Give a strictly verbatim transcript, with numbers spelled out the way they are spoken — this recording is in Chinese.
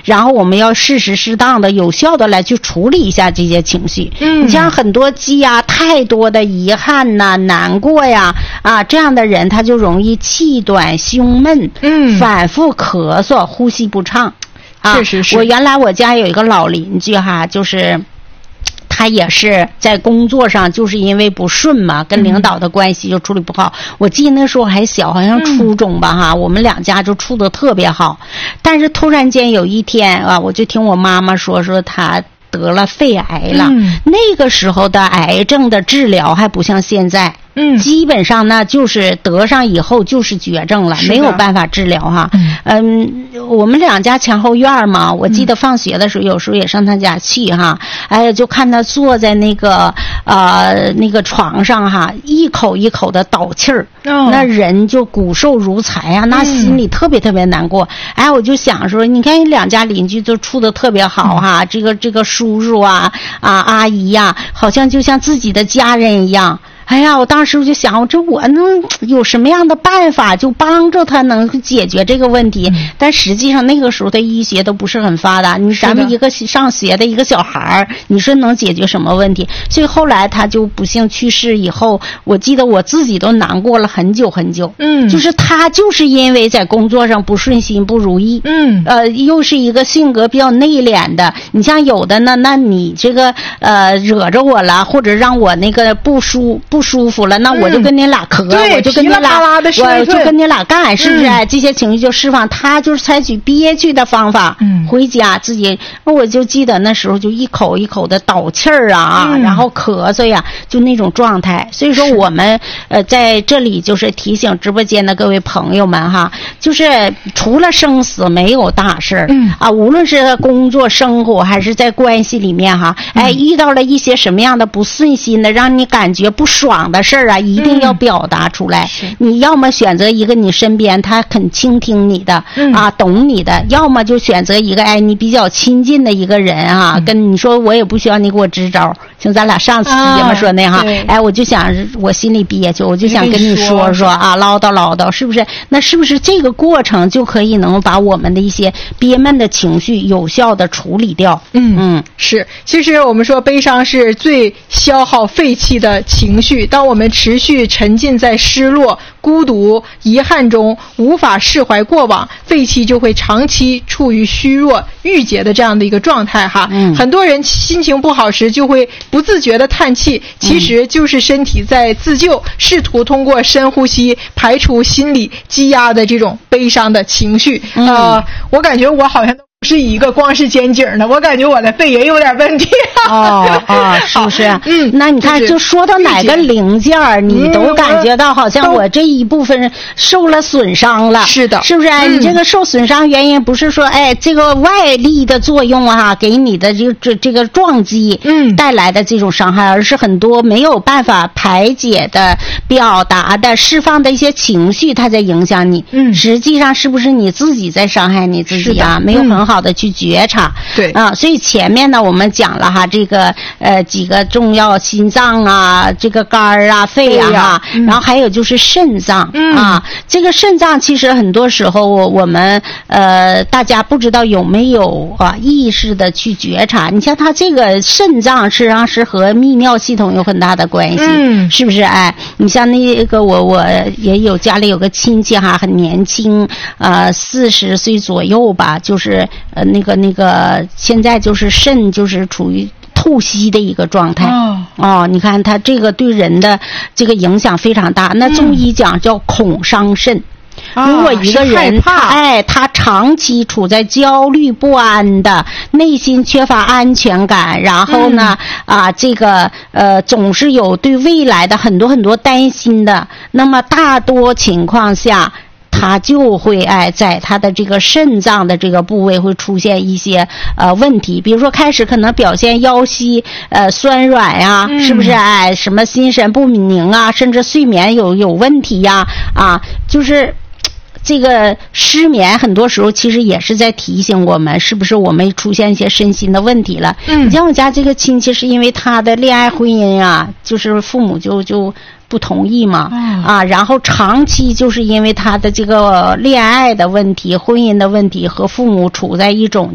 然后我们要适时适当的有效的来去处理一下这些情绪。嗯，你像很多积压太多的遗憾呐、难过呀啊这样的人，他就容易气短胸闷，嗯，反复咳嗽，呼吸不畅。啊， 是是是。 我原来我家有一个老邻居哈，就是他也是在工作上就是因为不顺嘛，跟领导的关系就处理不好。嗯、我记得那时候还小，好像初中吧哈，嗯、我们两家就处得特别好。但是突然间有一天啊，我就听我妈妈说说他得了肺癌了。嗯、那个时候的癌症的治疗还不像现在。嗯，基本上呢就是得上以后就是绝症了，没有办法治疗哈。嗯, 嗯，我们两家前后院嘛，我记得放学的时候，有时候也上他家去哈。哎呀，就看他坐在那个呃那个床上哈，一口一口的倒气儿，哦、那人就骨瘦如柴啊，那心里特别特别难过。嗯、哎，我就想说，你看两家邻居都处得特别好哈，嗯、这个这个叔叔啊啊阿姨呀、啊，好像就像自己的家人一样。哎呀，我当时我就想，我这我能有什么样的办法就帮助他能解决这个问题？嗯、但实际上那个时候的医学都不是很发达，你咱们一个上学的一个小孩儿，你说能解决什么问题？所以后来他就不幸去世以后，我记得我自己都难过了很久很久。嗯，就是他就是因为在工作上不顺心不如意，嗯，呃，又是一个性格比较内敛的。你像有的呢，那你这个呃惹着我了，或者让我那个不舒不。不舒服了，那我就跟你俩咳， 嗯、 我就跟你俩， 我就跟你俩干，是不是？嗯、这些情绪就释放。他就是采取憋屈的方法，嗯、回家自己。我就记得那时候就一口一口的倒气儿啊，嗯、然后咳嗽呀，就那种状态。所以说我们呃在这里就是提醒直播间的各位朋友们哈，就是除了生死没有大事儿，嗯、啊，无论是工作生活还是在关系里面哈，嗯、哎，遇到了一些什么样的不顺心的，让你感觉不爽。爽的事儿啊，一定要表达出来。嗯、你要么选择一个你身边他肯倾听你的、嗯、啊，懂你的；要么就选择一个哎你比较亲近的一个人啊，嗯、跟你说我也不需要你给我支招，像咱俩上次节目说那哈，啊、哎，我就想我心里憋屈，我就想跟你说说啊，唠叨唠叨，是不是？那是不是这个过程就可以能把我们的一些憋闷的情绪有效的处理掉？ 嗯嗯，是。其实我们说悲伤是最消耗肺气的情绪。当我们持续沉浸在失落、孤独、遗憾中，无法释怀过往，肺气就会长期处于虚弱、郁结的这样的一个状态哈。嗯、很多人心情不好时就会不自觉的叹气，其实就是身体在自救，试图通过深呼吸排除心理积压的这种悲伤的情绪。嗯、呃，我感觉我好像都不是一个光是肩颈的，我感觉我的肺也有点问题。 哦哦，是不是？嗯，那你看，就说到哪个零件儿，你都感觉到好像我这一部分受了损伤了。 是的， 是不是？ 嗯、 你这个受损伤原因不是说，哎，这个外力的作用啊，给你的这这这个撞击，嗯，带来的这种伤害，而是很多没有办法排解的、表达的、释放的一些情绪，它在影响你。嗯，实际上是不是你自己在伤害你自己啊？没有很好的去觉察。 对啊，所以前面呢，我们讲了哈。这个呃几个重要，心脏啊，这个肝儿啊，肺啊，啊嗯、然后还有就是肾脏、嗯、啊。这个肾脏其实很多时候我们呃大家不知道有没有啊意识的去觉察。你像它这个肾脏实际上是和泌尿系统有很大的关系，嗯、是不是？哎，你像那个我我也有家里有个亲戚哈，很年轻，呃四十岁左右吧，就是呃那个那个现在就是肾就是处于透析的一个状态。哦, 哦你看它这个对人的这个影响非常大。那中医讲叫恐伤肾。嗯、如果一个人他哎他长期处在焦虑不安的，内心缺乏安全感，然后呢、嗯、啊这个呃总是有对未来的很多很多担心的，那么大多情况下他就会哎，在他的这个肾脏的这个部位会出现一些呃问题，比如说开始可能表现腰膝呃酸软呀、啊嗯，是不是？哎，什么心神不宁啊，甚至睡眠有有问题呀 啊, 啊，就是这个失眠，很多时候其实也是在提醒我们，是不是我们出现一些身心的问题了？嗯，你像我家这个亲戚，是因为他的恋爱婚姻啊，就是父母就就。不同意嘛、嗯、啊，然后长期就是因为他的这个恋爱的问题、婚姻的问题和父母处在一种